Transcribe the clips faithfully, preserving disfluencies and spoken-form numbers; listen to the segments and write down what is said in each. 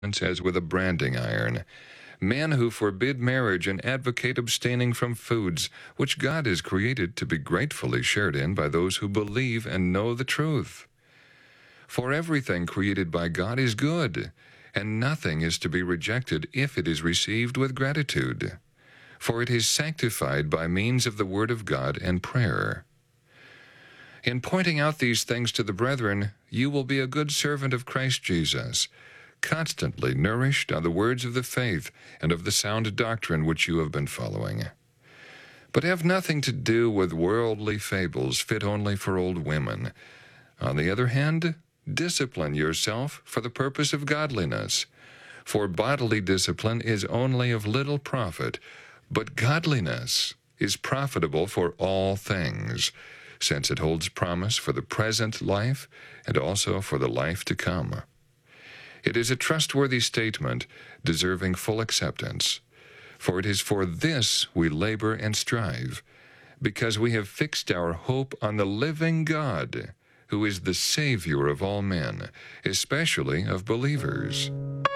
as with a branding iron. Men who forbid marriage and advocate abstaining from foods which God has created to be gratefully shared in by those who believe and know the truth. For everything created by God is good, and nothing is to be rejected if it is received with gratitude, for it is sanctified by means of the Word of God and prayer. In pointing out these things to the brethren, you will be a good servant of Christ Jesus, constantly nourished on the words of the faith and of the sound doctrine which you have been following. But have nothing to do with worldly fables fit only for old women. On the other hand, discipline yourself for the purpose of godliness. For bodily discipline is only of little profit, but godliness is profitable for all things, since it holds promise for the present life and also for the life to come. It is a trustworthy statement, deserving full acceptance. For it is for this we labor and strive, because we have fixed our hope on the living God, who is the Savior of all men, especially of believers.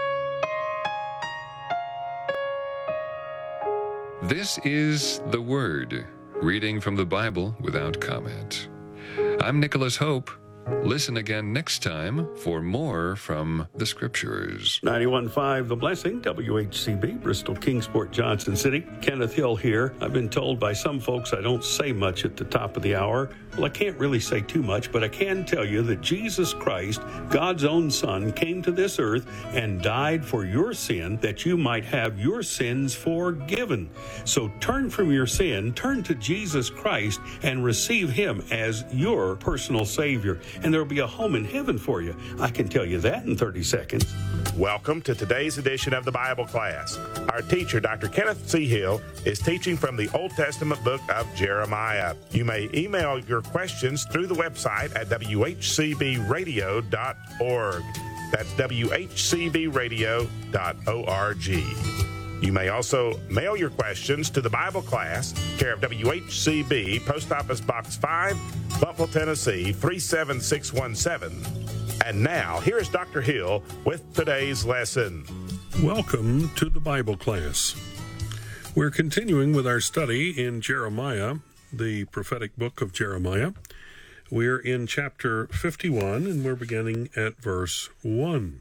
This is the Word, reading from the Bible without comment. I'm Nicholas Hope. Listen again next time for more from the Scriptures. ninety-one point five The Blessing, W H C B, Bristol, Kingsport, Johnson City. Kenneth Hill here. I've been told by some folks I don't say much at the top of the hour. Well, I can't really say too much, but I can tell you that Jesus Christ, God's own Son, came to this earth and died for your sin, that you might have your sins forgiven. So turn from your sin, turn to Jesus Christ, and receive Him as your personal Savior. And there will be a home in heaven for you. I can tell you that in thirty seconds. Welcome to today's edition of the Bible class. Our teacher, Doctor Kenneth C. Hill, is teaching from the Old Testament book of Jeremiah. You may email your questions through the website at w h c b radio dot org. That's w h c b radio dot org. You may also mail your questions to the Bible class, care of W H C B, Post Office Box five, Buffalo, Tennessee, three seven six one seven. And now, here's Doctor Hill with today's lesson. Welcome to the Bible class. We're continuing with our study in Jeremiah, the prophetic book of Jeremiah. We're in chapter fifty-one, and we're beginning at verse one.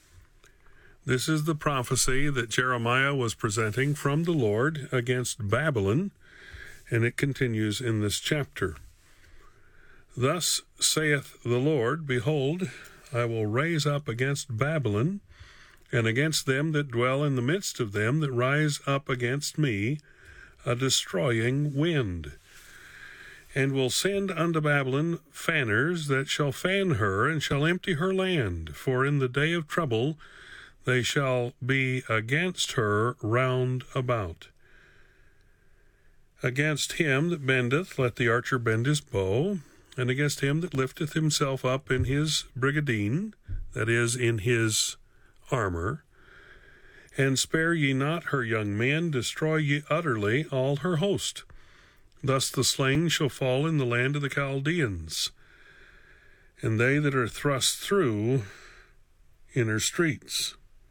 This is the prophecy that Jeremiah was presenting from the Lord against Babylon, and it continues in this chapter. Thus saith the Lord, Behold, I will raise up against Babylon, and against them that dwell in the midst of them that rise up against me, a destroying wind, and will send unto Babylon fanners that shall fan her, and shall empty her land, for in the day of trouble they shall be against her round about. Against him that bendeth, let the archer bend his bow, and against him that lifteth himself up in his brigadine, that is, in his armor. And spare ye not her young men, destroy ye utterly all her host. Thus the slain shall fall in the land of the Chaldeans, and they that are thrust through inner streets.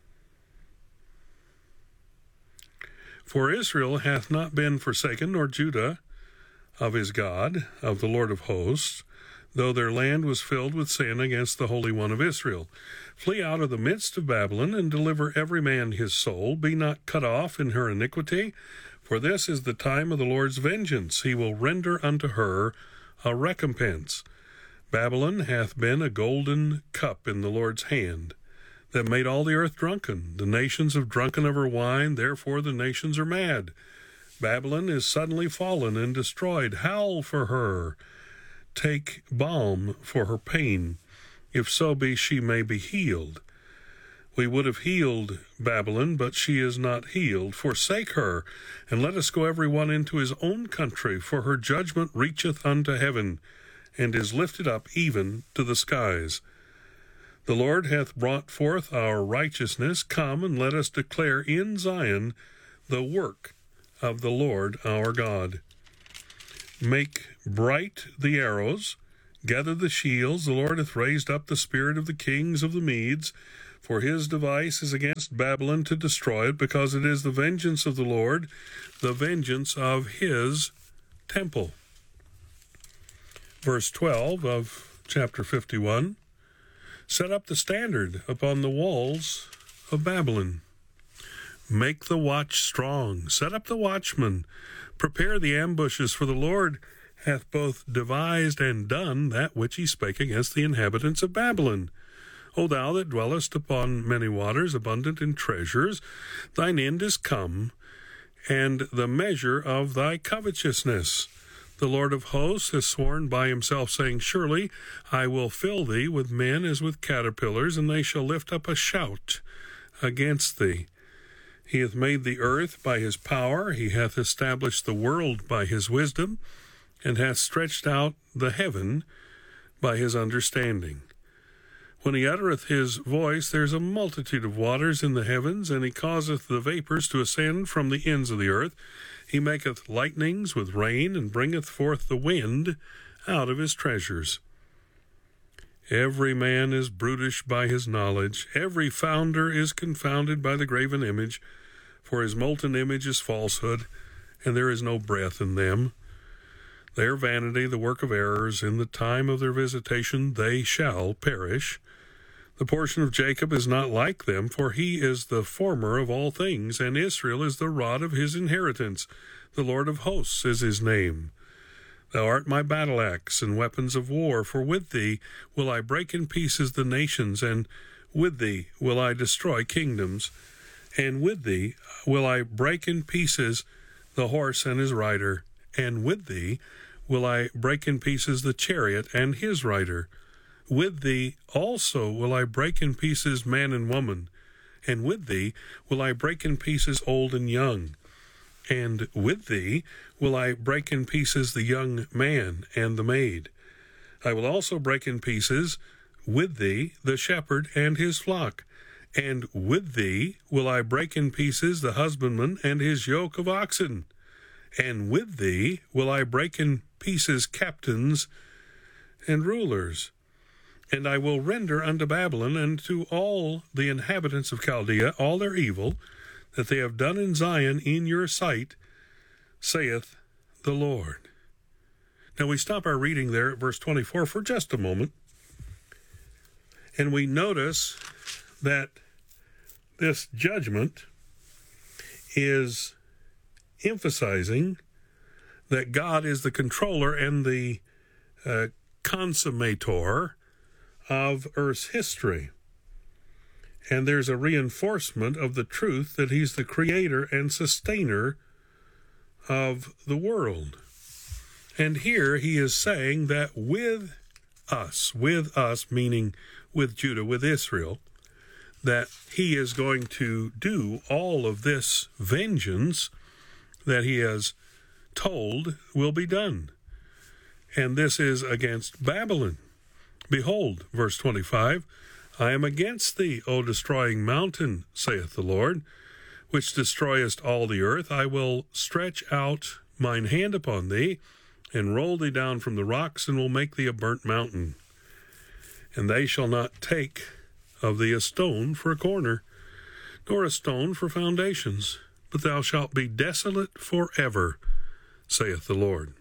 For Israel hath not been forsaken, nor Judah of his God, of the Lord of hosts, though their land was filled with sin against the Holy One of Israel. Flee out of the midst of Babylon, and deliver every man his soul. Be not cut off in her iniquity, for this is the time of the Lord's vengeance. He will render unto her a recompense. Babylon hath been a golden cup in the Lord's hand, that made all the earth drunken. The nations have drunken of her wine, therefore the nations are mad. Babylon is suddenly fallen and destroyed. Howl for her. Take balm for her pain, if so be she may be healed. We would have healed Babylon, but she is not healed. Forsake her, and let us go every one into his own country, for her judgment reacheth unto heaven, and is lifted up even to the skies. The Lord hath brought forth our righteousness. Come, and let us declare in Zion the work of the Lord our God. Make bright the arrows, gather the shields. The Lord hath raised up the spirit of the kings of the Medes, For his device is against Babylon to destroy it, because it is the vengeance of the Lord, the vengeance of his temple. Verse twelve of chapter fifty-one, set up the standard upon the walls of Babylon. Make the watch strong, set up the watchman, prepare the ambushes, for the Lord hath both devised and done that which he spake against the inhabitants of Babylon. O thou that dwellest upon many waters, abundant in treasures, thine end is come, and the measure of thy covetousness. The Lord of hosts has sworn by himself, saying, Surely I will fill thee with men as with caterpillars, and they shall lift up a shout against thee. He hath made the earth by his power, he hath established the world by his wisdom, and hath stretched out the heaven by his understanding. When he uttereth his voice, there is a multitude of waters in the heavens, and he causeth the vapors to ascend from the ends of the earth. He maketh lightnings with rain, and bringeth forth the wind out of his treasures. Every man is brutish by his knowledge. Every founder is confounded by the graven image. For his molten image is falsehood, and there is no breath in them. They are vanity, the work of errors. In the time of their visitation they shall perish. The portion of Jacob is not like them, for he is the former of all things, and Israel is the rod of his inheritance. The Lord of hosts is his name. Thou art my battle axe and weapons of war, for with thee will I break in pieces the nations, and with thee will I destroy kingdoms, and with thee will I break in pieces the horse and his rider, and with thee will I break in pieces the chariot and his rider. With thee also will I break in pieces man and woman, and with thee will I break in pieces old and young, and with thee will I break in pieces the young man and the maid. I will also break in pieces with thee the shepherd and his flock, and with thee will I break in pieces the husbandman and his yoke of oxen, and with thee will I break in pieces captains and rulers. And I will render unto Babylon and to all the inhabitants of Chaldea all their evil that they have done in Zion in your sight, saith the Lord. Now we stop our reading there at verse twenty-four for just a moment, and we notice that this judgment is emphasizing that God is the controller and the uh, consummator of Earth's history. And there's a reinforcement of the truth that he's the creator and sustainer of the world. And here he is saying that with us, with us, meaning with Judah, with Israel, that he is going to do all of this vengeance that he has told will be done. And this is against Babylon. Behold, verse twenty-five, I am against thee, O destroying mountain, saith the Lord, which destroyest all the earth. I will stretch out mine hand upon thee, and roll thee down from the rocks, and will make thee a burnt mountain. And they shall not take of thee a stone for a corner, nor a stone for foundations, but thou shalt be desolate forever, saith the Lord.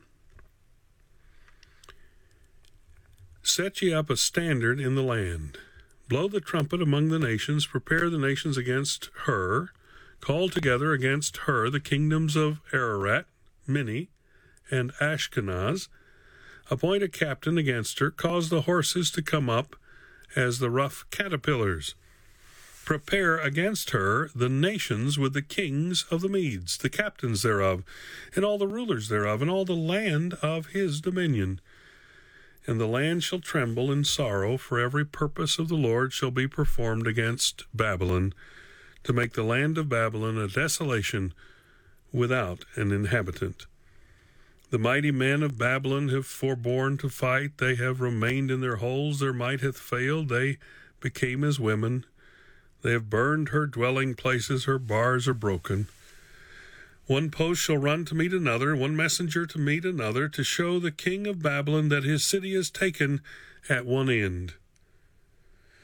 Set ye up a standard in the land. Blow the trumpet among the nations. Prepare the nations against her. Call together against her the kingdoms of Ararat, Minni, and Ashkenaz. Appoint a captain against her. Cause the horses to come up as the rough caterpillars. Prepare against her the nations with the kings of the Medes, the captains thereof, and all the rulers thereof, and all the land of his dominion. And the land shall tremble in sorrow, for every purpose of the Lord shall be performed against Babylon, to make the land of Babylon a desolation without an inhabitant. The mighty men of Babylon have forborne to fight. They have remained in their holes. Their might hath failed. They became as women. They have burned her dwelling places. Her bars are broken. One post shall run to meet another, one messenger to meet another, to show the king of Babylon that his city is taken at one end.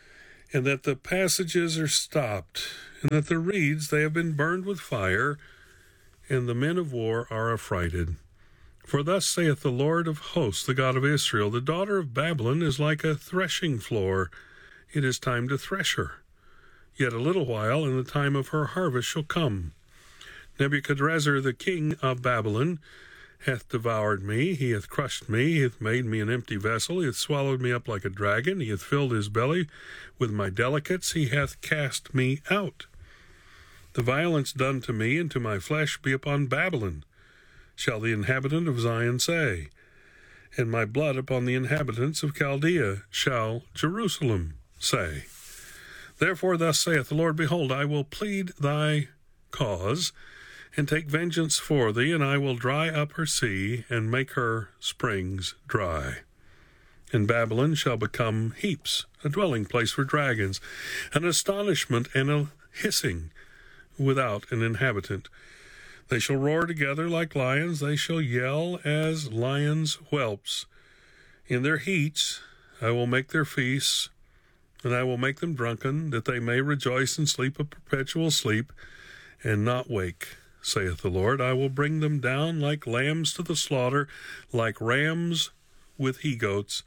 and that the passages are stopped, and that the reeds they have been burned with fire, and the men of war are affrighted. For thus saith the Lord of hosts, the God of Israel, the daughter of Babylon is like a threshing floor. It is time to thresh her. Yet a little while, and the time of her harvest shall come. Nebuchadrezzar the king of Babylon hath devoured me, he hath crushed me, he hath made me an empty vessel, he hath swallowed me up like a dragon, he hath filled his belly with my delicates, he hath cast me out. The violence done to me and to my flesh be upon Babylon, shall the inhabitant of Zion say, and my blood upon the inhabitants of Chaldea shall Jerusalem say. Therefore thus saith the Lord, behold, I will plead thy cause, and take vengeance for thee, and I will dry up her sea, and make her springs dry. And Babylon shall become heaps, a dwelling place for dragons, an astonishment and a hissing without an inhabitant. They shall roar together like lions, they shall yell as lions' whelps. In their heats I will make their feasts, and I will make them drunken, that they may rejoice and sleep a perpetual sleep, and not wake, saith the Lord. I will bring them down like lambs to the slaughter, like rams with he-goats.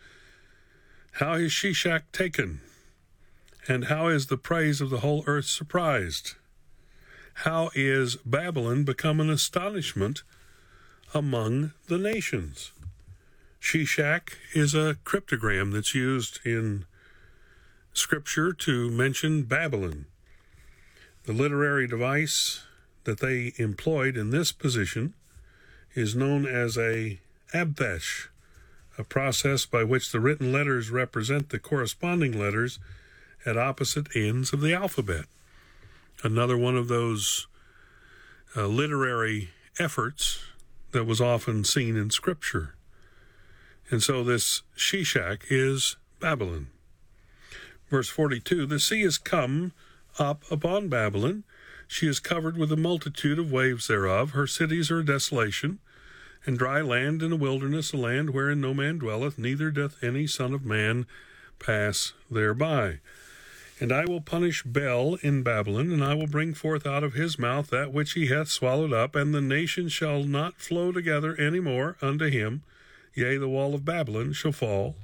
How is Shishak taken? And how is the praise of the whole earth surprised? How is Babylon become an astonishment among the nations? Shishak is a cryptogram that's used in Scripture to mention Babylon. The literary device that they employed in this position is known as a abthesh, a process by which the written letters represent the corresponding letters at opposite ends of the alphabet. Another one of those uh, literary efforts that was often seen in Scripture. And so this Shishak is Babylon. Verse forty-two, the sea is come up upon Babylon. She is covered with a multitude of waves thereof. Her cities are a desolation, and dry land and a wilderness, a land wherein no man dwelleth, neither doth any son of man pass thereby. And I will punish Bel in Babylon, and I will bring forth out of his mouth that which he hath swallowed up, and the nations shall not flow together any more unto him. Yea, the wall of Babylon shall fall.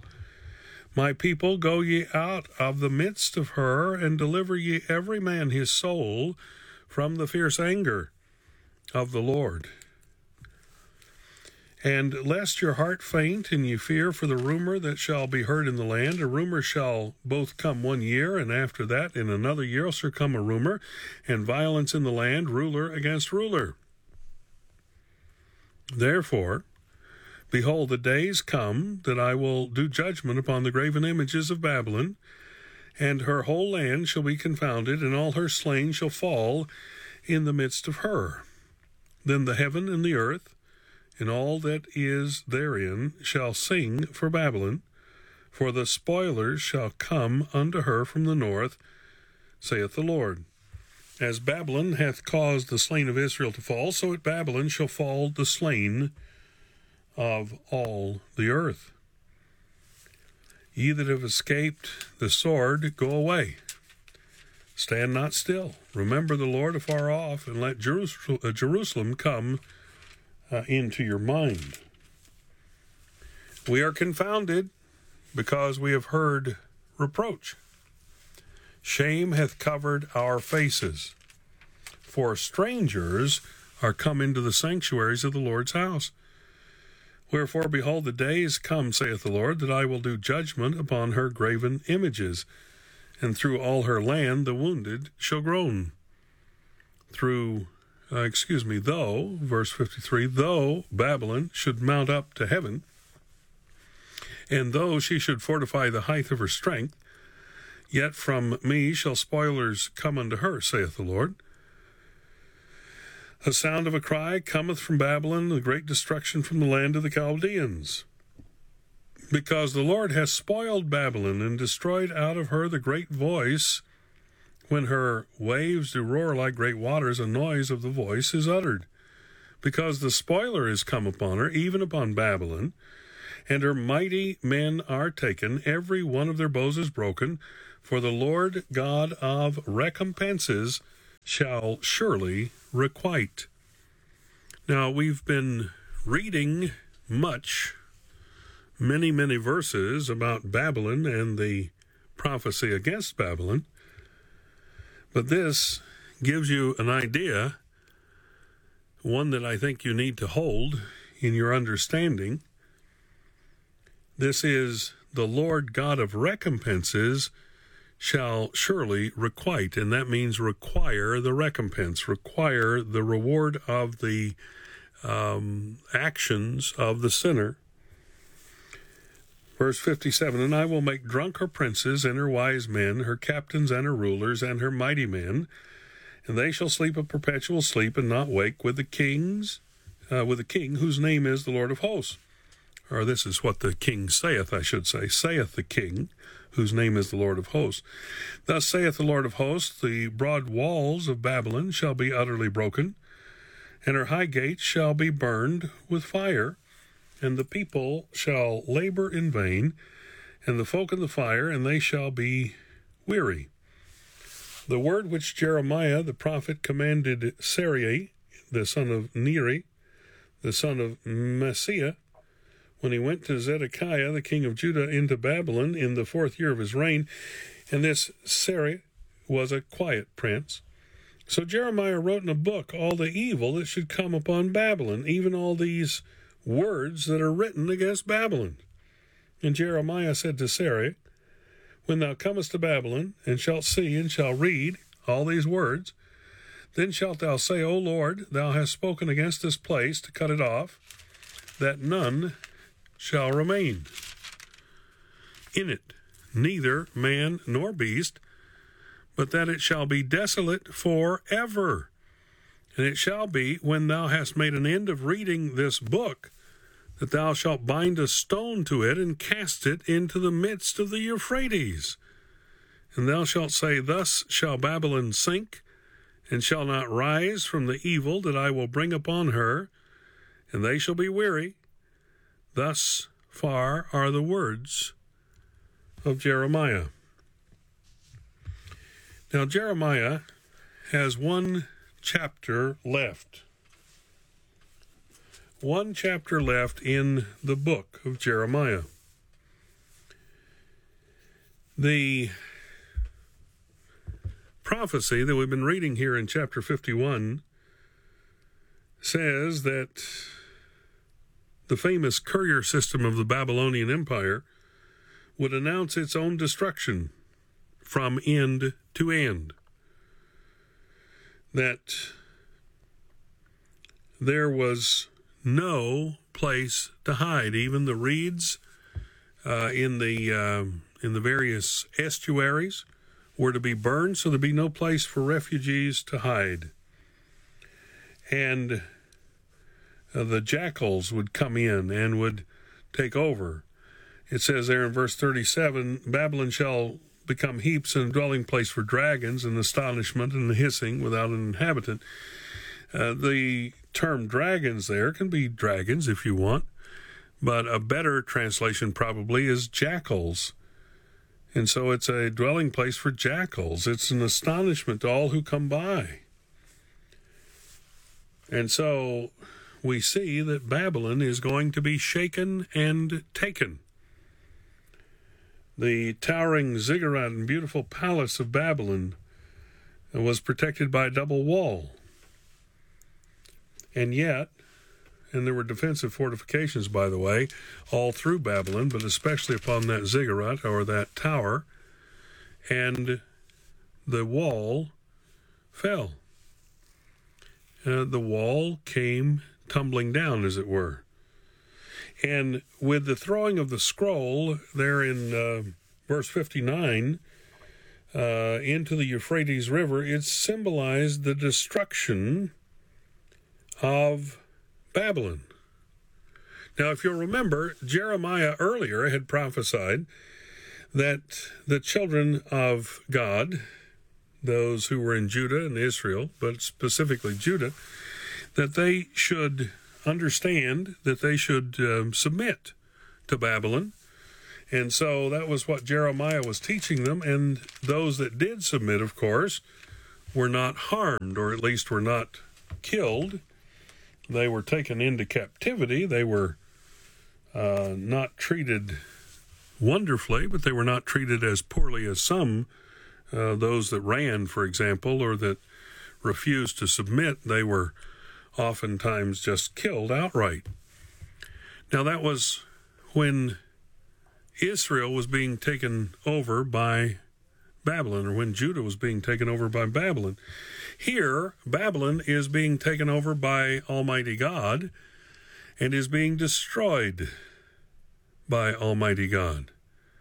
My people, go ye out of the midst of her, and deliver ye every man his soul from the fierce anger of the Lord. And lest your heart faint, and ye fear for the rumor that shall be heard in the land, a rumor shall both come one year, and after that in another year shall come a rumor, and violence in the land, ruler against ruler. Therefore, behold, the days come that I will do judgment upon the graven images of Babylon, and her whole land shall be confounded, and all her slain shall fall in the midst of her. Then the heaven and the earth, and all that is therein, shall sing for Babylon, for the spoilers shall come unto her from the north, saith the Lord. As Babylon hath caused the slain of Israel to fall, so at Babylon shall fall the slain of all the earth. Ye that have escaped the sword, go away. Stand not still. Remember the Lord afar off, and let Jerusalem come uh, into your mind. We are confounded because we have heard reproach. Shame hath covered our faces, for strangers are come into the sanctuaries of the Lord's house. Wherefore, behold, the days come, saith the Lord, that I will do judgment upon her graven images, and through all her land the wounded shall groan. Through, uh, excuse me, though, verse fifty-three, though Babylon should mount up to heaven, and though she should fortify the height of her strength, yet from me shall spoilers come unto her, saith the Lord. A sound of a cry cometh from Babylon, the great destruction from the land of the Chaldeans. Because the Lord hath spoiled Babylon, and destroyed out of her the great voice. When her waves do roar like great waters, a noise of the voice is uttered. Because the spoiler is come upon her, even upon Babylon, and her mighty men are taken, every one of their bows is broken, For the Lord God of recompenses shall surely requite. Now, we've been reading much, many, many verses about Babylon and the prophecy against Babylon, but this gives you an idea, one that I think you need to hold in your understanding. This is the Lord God of recompenses shall surely requite, and that means require the recompense, require the reward of the um, actions of the sinner. Verse fifty-seven, and I will make drunk her princes and her wise men, her captains and her rulers and her mighty men, and they shall sleep a perpetual sleep and not wake with the kings, uh, with the king whose name is the Lord of hosts. Or this is what the king saith, I should say, saith the king, whose name is the Lord of hosts. Thus saith the Lord of hosts, the broad walls of Babylon shall be utterly broken, and her high gates shall be burned with fire, and the people shall labor in vain, and the folk in the fire, and they shall be weary. The word which Jeremiah the prophet commanded Sarai, the son of Neri, the son of Maaseiah, when he went to Zedekiah, the king of Judah, into Babylon in the fourth year of his reign, and this Sarai was a quiet prince. So Jeremiah wrote in a book all the evil that should come upon Babylon, even all these words that are written against Babylon. And Jeremiah said to Sarai, when thou comest to Babylon, and shalt see and shall read all these words, then shalt thou say, O Lord, thou hast spoken against this place to cut it off, that none shall remain in it, neither man nor beast, but that it shall be desolate forever. And it shall be, when thou hast made an end of reading this book, that thou shalt bind a stone to it and cast it into the midst of the Euphrates. And thou shalt say, thus shall Babylon sink, and shall not rise from the evil that I will bring upon her, and they shall be weary. Thus far are the words of Jeremiah. Now, Jeremiah has one chapter left. One chapter left in the book of Jeremiah. The prophecy that we've been reading here in chapter fifty-one says that the famous courier system of the Babylonian Empire would announce its own destruction from end to end. That there was no place to hide. Even the reeds uh, in the uh, in the various estuaries were to be burned, so there'd be no place for refugees to hide. And uh, the jackals would come in and would take over. It says there in verse thirty-seven, Babylon shall become heaps and a dwelling place for dragons, and astonishment and hissing without an inhabitant. Uh, the term dragons there can be dragons if you want, but a better translation probably is jackals. And so it's a dwelling place for jackals. It's an astonishment to all who come by. And so we see that Babylon is going to be shaken and taken. The towering ziggurat and beautiful palace of Babylon was protected by a double wall. And yet, and there were defensive fortifications, by the way, all through Babylon, but especially upon that ziggurat or that tower, and the wall fell. Uh, the wall came tumbling down, as it were. And with the throwing of the scroll there in uh, verse fifty-nine uh, into the Euphrates River, it symbolized the destruction of Babylon. Now, if you'll remember, Jeremiah earlier had prophesied that the children of God, those who were in Judah and Israel, but specifically Judah, that they should understand that they should um, submit to Babylon, And so that was what Jeremiah was teaching them, and those that did submit, of course, were not harmed, or at least were not killed. They were taken into captivity. They were uh, not treated wonderfully, but they were not treated as poorly as some, uh, those that ran, for example, or that refused to submit. They were oftentimes just killed outright. Now that was when Israel was being taken over by Babylon, or when Judah was being taken over by Babylon. Here, Babylon is being taken over by Almighty God and is being destroyed by Almighty God.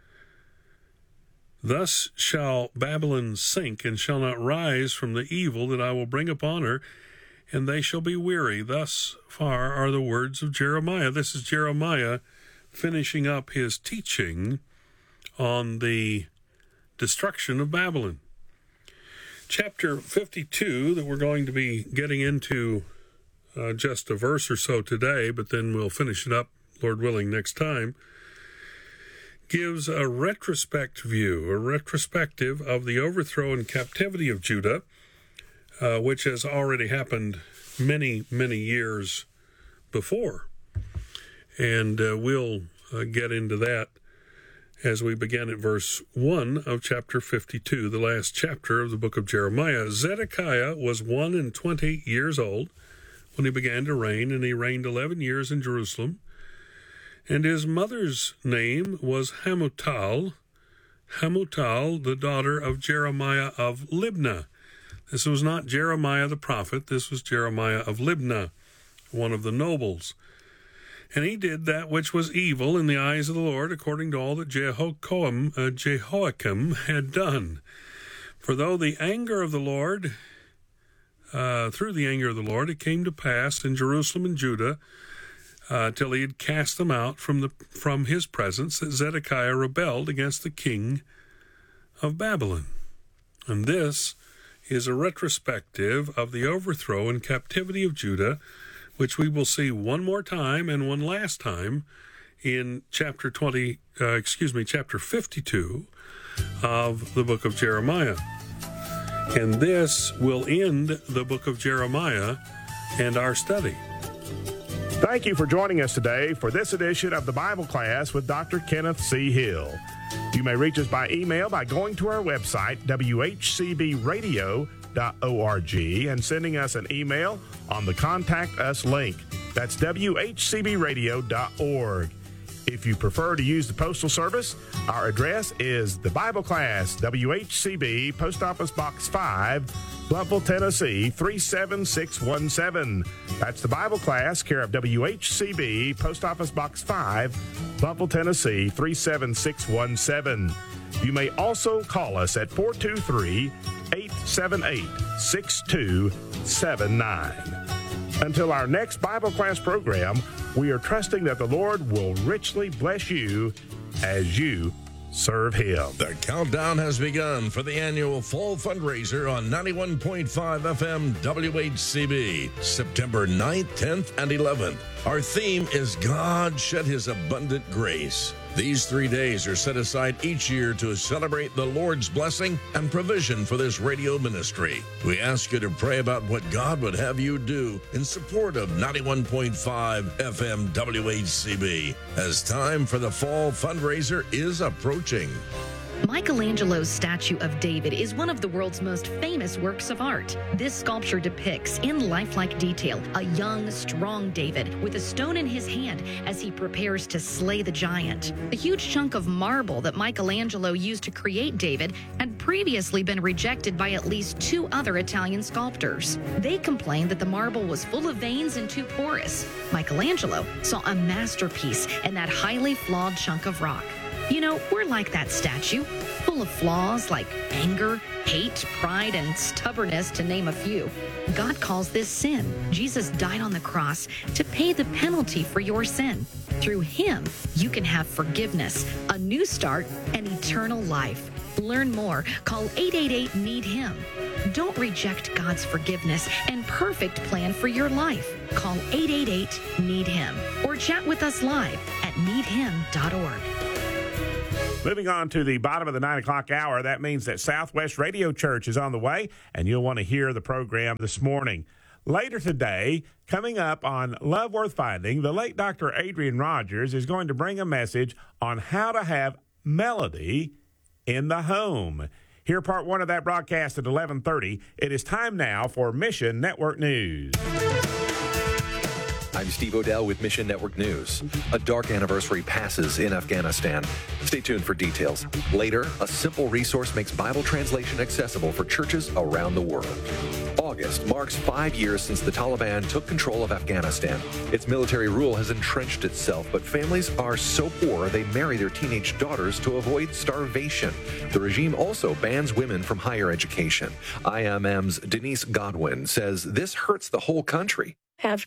Thus shall Babylon sink, and shall not rise from the evil that I will bring upon her, and they shall be weary. Thus far are the words of Jeremiah. This is Jeremiah finishing up his teaching on the destruction of Babylon. Chapter fifty-two, that we're going to be getting into uh, just a verse or so today, but then we'll finish it up, Lord willing, next time, gives a retrospect view, a retrospective of the overthrow and captivity of Judah, uh, which has already happened many, many years before. And uh, we'll uh, get into that as we begin at verse one of chapter fifty-two, the last chapter of the book of Jeremiah. Zedekiah was one and twenty years old when he began to reign, and he reigned eleven years in Jerusalem. And his mother's name was Hamutal, Hamutal, the daughter of Jeremiah of Libnah. This was not Jeremiah the prophet, this was Jeremiah of Libnah, one of the nobles. And he did that which was evil in the eyes of the Lord, according to all that Jehoiakim, uh, Jehoiakim had done. For though the anger of the Lord, uh, through the anger of the Lord, it came to pass in Jerusalem and Judah, uh, till he had cast them out from the from his presence, that Zedekiah rebelled against the king of Babylon. And this is a retrospective of the overthrow and captivity of Judah, which we will see one more time and one last time in chapter twenty, uh, excuse me, chapter fifty-two of the book of Jeremiah. And this will end the book of Jeremiah and our study. Thank you for joining us today for this edition of the Bible Class with Doctor Kenneth C. Hill. You may reach us by email by going to our website, w h c b radio dot org, and sending us an email on the Contact Us link. That's w h c b radio dot org. If you prefer to use the Postal Service, our address is the Bible Class, W H C B, Post Office Box five, Blountville, Tennessee, three seven six one seven. That's the Bible Class, care of W H C B, Post Office Box five, Blountville, Tennessee, three seven six one seven. You may also call us at four two three, eight seven eight, six two seven nine. Until our next Bible Class program, we are trusting that the Lord will richly bless you as you serve Him. The countdown has begun for the annual fall fundraiser on ninety-one point five F M W H C B, September ninth, tenth, and eleventh. Our theme is God Shed His Abundant Grace. These three days are set aside each year to celebrate the Lord's blessing and provision for this radio ministry. We ask you to pray about what God would have you do in support of ninety-one point five F M W H C B, as time for the fall fundraiser is approaching. Michelangelo's statue of David is one of the world's most famous works of art. This sculpture depicts, in lifelike detail, a young, strong David with a stone in his hand as he prepares to slay the giant. The huge chunk of marble that Michelangelo used to create David had previously been rejected by at least two other Italian sculptors. They complained that the marble was full of veins and too porous. Michelangelo saw a masterpiece in that highly flawed chunk of rock. You know, we're like that statue, full of flaws like anger, hate, pride, and stubbornness, to name a few. God calls this sin. Jesus died on the cross to pay the penalty for your sin. Through Him, you can have forgiveness, a new start, and eternal life. Learn more. Call eight eight eight, need him. Don't reject God's forgiveness and perfect plan for your life. Call eight eight eight, need him. Or chat with us live at need him dot org. Moving on to the bottom of the nine o'clock hour, that means that Southwest Radio Church is on the way, and you'll want to hear the program this morning. Later today, coming up on Love Worth Finding, the late Doctor Adrian Rogers is going to bring a message on how to have melody in the home. Hear part one of that broadcast at eleven thirty. It is time now for Mission Network News. I'm Steve Odell with Mission Network News. A dark anniversary passes in Afghanistan. Stay tuned for details. Later, a simple resource makes Bible translation accessible for churches around the world. August marks five years since the Taliban took control of Afghanistan. Its military rule has entrenched itself, but families are so poor they marry their teenage daughters to avoid starvation. The regime also bans women from higher education. I M M's Denise Godwin says this hurts the whole country.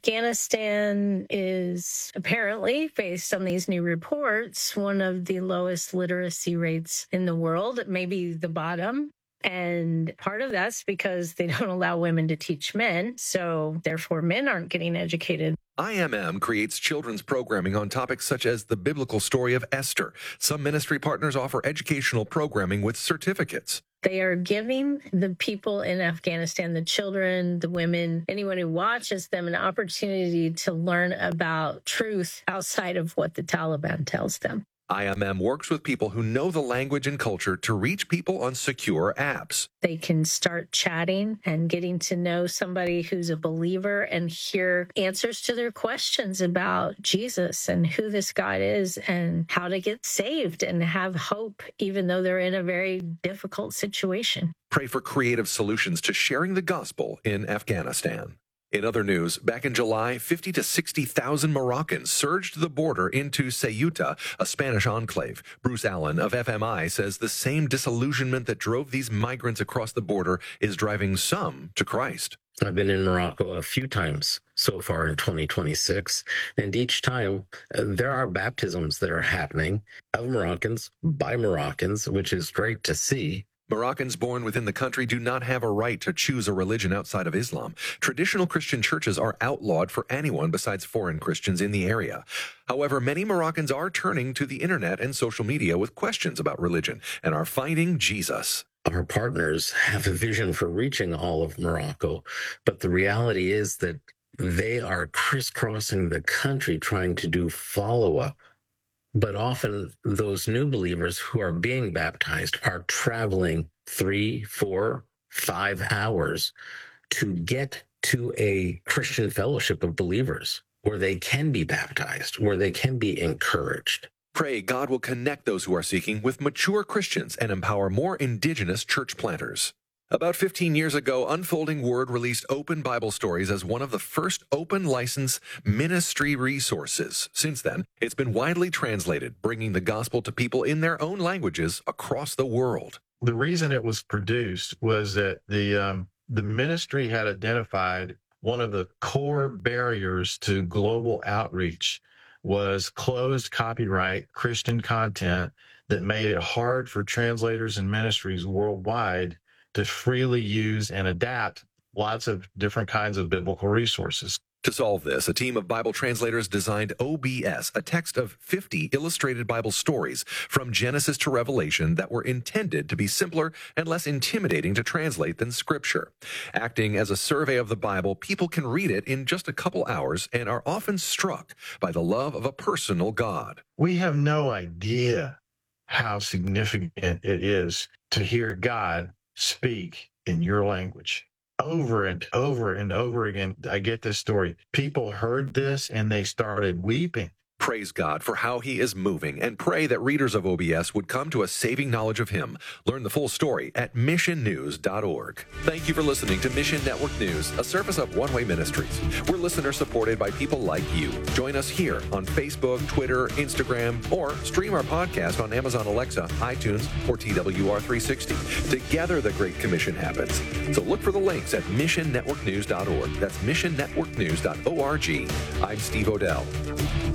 Afghanistan is apparently, based on these new reports, one of the lowest literacy rates in the world, maybe the bottom. And part of that's because they don't allow women to teach men, so therefore men aren't getting educated. I M M creates children's programming on topics such as the biblical story of Esther. Some ministry partners offer educational programming with certificates. They are giving the people in Afghanistan, the children, the women, anyone who watches them, an opportunity to learn about truth outside of what the Taliban tells them. I M M works with people who know the language and culture to reach people on secure apps. They can start chatting and getting to know somebody who's a believer and hear answers to their questions about Jesus and who this God is and how to get saved and have hope, even though they're in a very difficult situation. Pray for creative solutions to sharing the gospel in Afghanistan. In other news, back in July, fifty to sixty thousand Moroccans surged the border into Ceuta, a Spanish enclave. Bruce Allen of F M I says the same disillusionment that drove these migrants across the border is driving some to Christ. I've been in Morocco a few times so far in twenty twenty-six, and each time uh, there are baptisms that are happening of Moroccans by Moroccans, which is great to see. Moroccans born within the country do not have a right to choose a religion outside of Islam. Traditional Christian churches are outlawed for anyone besides foreign Christians in the area. However, many Moroccans are turning to the internet and social media with questions about religion and are finding Jesus. Our partners have a vision for reaching all of Morocco, but the reality is that they are crisscrossing the country trying to do follow-up. But often those new believers who are being baptized are traveling three, four, five hours to get to a Christian fellowship of believers where they can be baptized, where they can be encouraged. Pray God will connect those who are seeking with mature Christians and empower more indigenous church planters. About fifteen years ago, Unfolding Word released Open Bible Stories as one of the first open license ministry resources. Since then, it's been widely translated, bringing the gospel to people in their own languages across the world. The reason it was produced was that the um, the ministry had identified one of the core barriers to global outreach was closed copyright Christian content that made it hard for translators and ministries worldwide to freely use and adapt lots of different kinds of biblical resources. To solve this, a team of Bible translators designed O B S, a text of fifty illustrated Bible stories from Genesis to Revelation that were intended to be simpler and less intimidating to translate than Scripture. Acting as a survey of the Bible, people can read it in just a couple hours and are often struck by the love of a personal God. We have no idea how significant it is to hear God speak in your language. Over and over and over again, I get this story. People heard this and they started weeping. Praise God for how he is moving and pray that readers of O B S would come to a saving knowledge of him. Learn the full story at mission news dot org. Thank you for listening to Mission Network News, a service of One Way Ministries. We're listener supported by people like you. Join us here on Facebook, Twitter, Instagram, or stream our podcast on Amazon Alexa, iTunes, or T W R three sixty. Together, the Great Commission happens. So look for the links at mission network news dot org. That's mission network news dot org. I'm Steve Odell.